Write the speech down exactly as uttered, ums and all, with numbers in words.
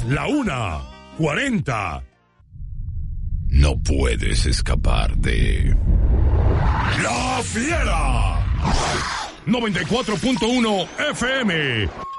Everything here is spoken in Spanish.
la una, cuarenta. No puedes escapar de... ¡La Fiera! noventa y cuatro punto uno F M.